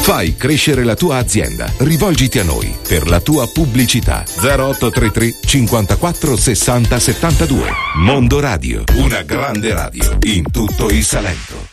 Fai crescere la tua azienda. Rivolgiti a noi per la tua pubblicità. 0833 54 60 72. Mondo Radio, una grande radio in tutto il Salento.